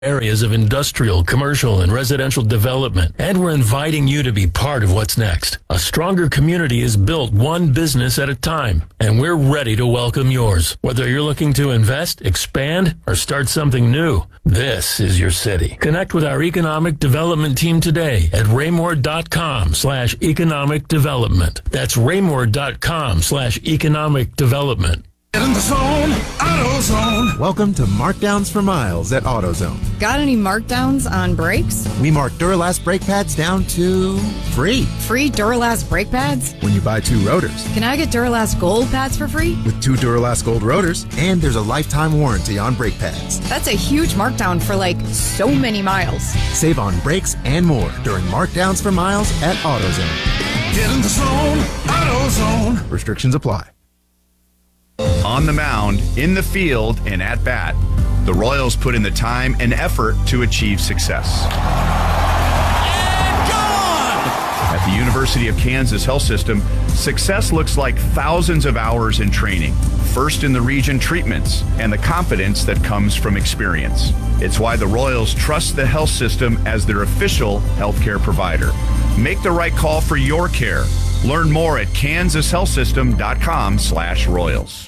areas of industrial, commercial, and residential development, and we're inviting you to be part of what's next. A stronger community is built one business at a time, and we're ready to welcome yours. Whether you're looking to invest, expand, or start something new, this is your city. Connect with our economic development team today at raymore.com/economic development. That's raymore.com/economic development. Get in the zone, AutoZone. Welcome to Markdowns for Miles at AutoZone. Got any markdowns on brakes? We mark Duralast brake pads down to free. Free Duralast brake pads? When you buy 2 rotors. Can I get Duralast Gold pads for free? With 2 Duralast Gold rotors, and there's a lifetime warranty on brake pads. That's a huge markdown for so many miles. Save on brakes and more during Markdowns for Miles at AutoZone. Get in the zone, AutoZone. Restrictions apply. On the mound, in the field, and at bat, the Royals put in the time and effort to achieve success. And gone! At the University of Kansas Health System, success looks like thousands of hours in training, first in the region treatments, and the confidence that comes from experience. It's why the Royals trust the health system as their official healthcare provider. Make the right call for your care. Learn more at kansashealthsystem.com/Royals.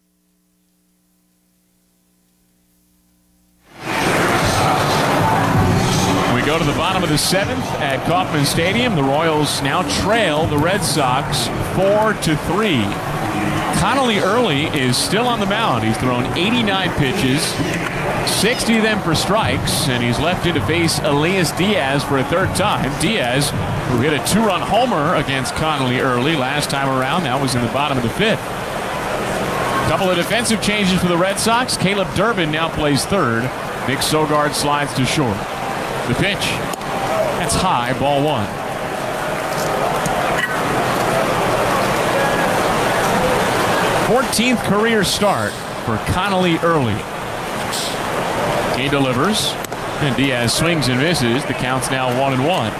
We go to the bottom of the 7th at Kauffman Stadium. The Royals now trail the Red Sox 4-3. Connolly Early is still on the mound. He's thrown 89 pitches, 60 of them for strikes, and he's left in to face Elias Diaz for a third time. Diaz, who hit a 2-run homer against Connolly Early last time around. That was in the bottom of the 5th. Couple of defensive changes for the Red Sox. Caleb Durbin now plays third. Nick Sogard slides to short. The pitch. That's high, ball 1. Fourteenth career start for Connolly Early. He delivers, and Diaz swings and misses. The count's now 1-1.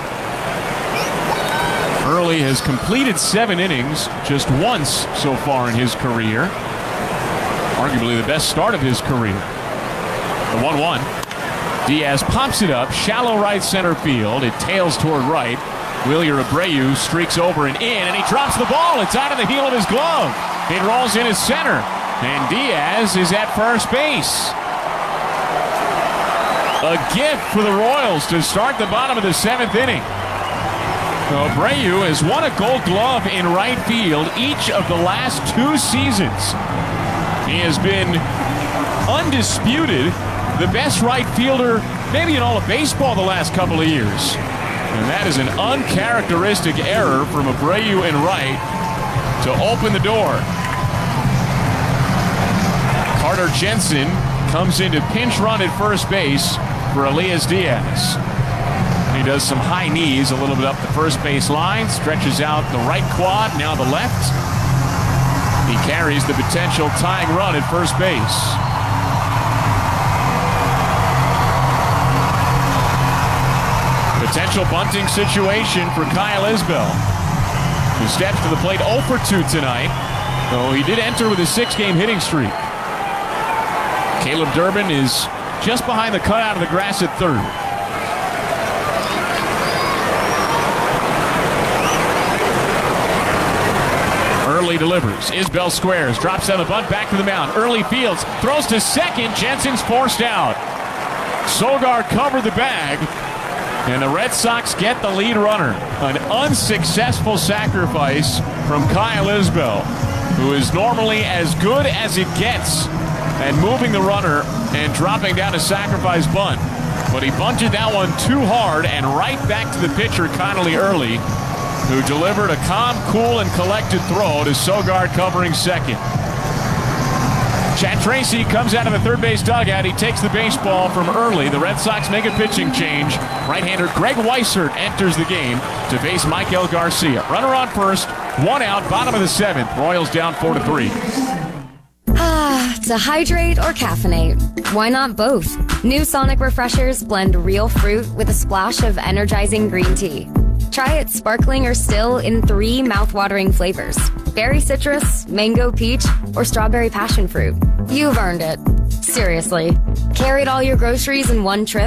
Early has completed 7 innings just once so far in his career. Arguably the best start of his career. The 1-1. Diaz pops it up, shallow right center field. It tails toward right. Wilyer Abreu streaks over and in, and he drops the ball. It's out of the heel of his glove. It rolls in his center, and Diaz is at first base. A gift for the Royals to start the bottom of the 7th inning. Abreu has won a Gold Glove in right field each of the last 2 seasons. He has been undisputed the best right fielder maybe in all of baseball the last couple of years. And that is an uncharacteristic error from Abreu in right to open the door. Carter Jensen comes in to pinch run at first base for Elias Diaz. He does some high knees a little bit up the first base line, stretches out the right quad, now the left. He carries the potential tying run at first base. Potential bunting situation for Kyle Isbell, who steps to the plate 0 for 2 tonight, though he did enter with a 6-game hitting streak. Caleb Durbin is just behind the cutout of the grass at third. Early delivers. Isbell squares, drops down the bunt, back to the mound. Early fields, throws to second. Jensen's forced out. Sogard covered the bag, and the Red Sox get the lead runner. An unsuccessful sacrifice from Kyle Isbell, who is normally as good as it gets at moving the runner and dropping down a sacrifice bunt. But he bunted that one too hard and right back to the pitcher, Connolly Early, who delivered a calm, cool, and collected throw to Sogard covering second. Chad Tracy comes out of the third base dugout. He takes the baseball from Early. The Red Sox make a pitching change. Right-hander Greg Weissert enters the game to face Michael Garcia. Runner on first, 1 out, bottom of the 7th. Royals down 4-3. To hydrate or caffeinate? Why not both? New Sonic Refreshers blend real fruit with a splash of energizing green tea. Try it sparkling or still in 3 mouth-watering flavors: berry citrus, mango peach, or strawberry passion fruit. You've earned it. Seriously. Carried all your groceries in one trip?